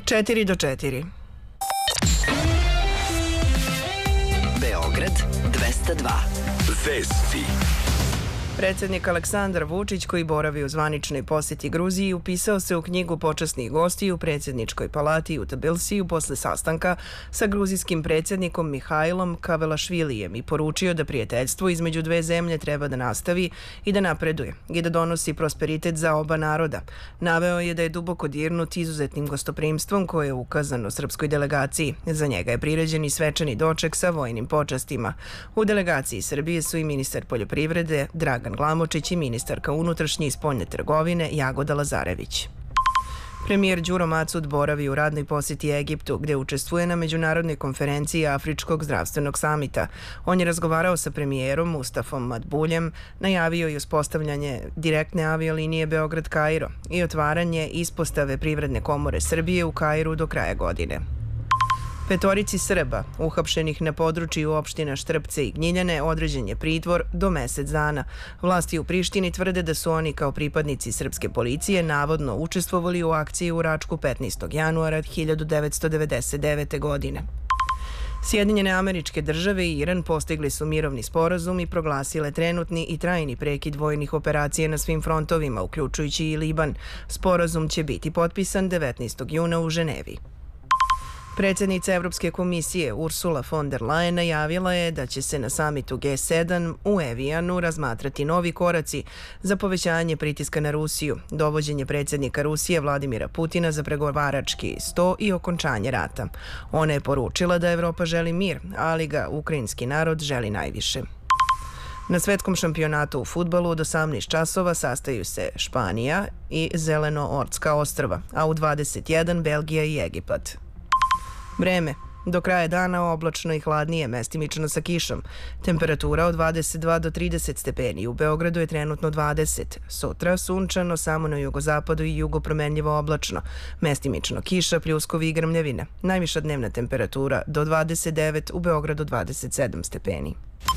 4:4. Beograd 202. Vesti. Predsjednik Aleksandar Vučić, koji boravi u zvaničnoj posjeti Gruziji, upisao se u knjigu počasnih gostiju u predsjedničkoj palati u Tbilisiju posle sastanka sa gruzijskim predsjednikom Mihajlom Kavelašvilijem i poručio da prijateljstvo između dve zemlje treba da nastavi i da napreduje i da donosi prosperitet za oba naroda. Naveo je da je duboko dirnut izuzetnim gostoprimstvom koje je ukazano srpskoj delegaciji. Za njega je priređen i svečani doček sa vojnim počastima. U delegaciji Srbije su i ministar poljoprivrede Dragan Glamočić i ministarka unutrašnje i spoljne trgovine Jagoda Lazarević. Premijer Đuro Macud boravi u radnoj posjeti Egiptu, gde učestvuje na međunarodnoj konferenciji Afričkog zdravstvenog samita. On je razgovarao sa premijerom Mustafom Madbuljem, najavio i uspostavljanje direktne aviolinije Beograd-Kairo i otvaranje ispostave Privredne komore Srbije u Kairu do kraja godine. 5 Srba, uhapšenih na području opština Štrpce i Gnjiljane, određen je pritvor do mesec dana. Vlasti u Prištini tvrde da su oni kao pripadnici srpske policije navodno učestvovali u akciji u Račku 15. januara 1999. godine. Sjedinjene Američke Države i Iran postigli su mirovni sporazum i proglasile trenutni i trajni prekid vojnih operacija na svim frontovima, uključujući i Liban. Sporazum će biti potpisan 19. juna u Ženevi. Predsjednica Evropske komisije Ursula von der Leyen najavila je da će se na samitu G7 u Evijanu razmatrati novi koraci za povećanje pritiska na Rusiju, dovođenje predsjednika Rusije Vladimira Putina za pregovarački sto i okončanje rata. Ona je poručila da Evropa želi mir, ali ga ukrajinski narod želi najviše. Na svetskom šampionatu u fudbalu od 18 časova sastaju se Španija i Zeleno-Ortska ostrva, a u 21 Belgija i Egipat. Vreme. Do kraja dana oblačno i hladnije, mestimično sa kišom. Temperatura od 22 do 30 stepeni. U Beogradu je trenutno 20. Sutra sunčano, samo na jugozapadu i jugo promenljivo oblačno. Mestimično kiša, pljuskovi i grmljavine. Najviša dnevna temperatura do 29, u Beogradu 27 stepeni.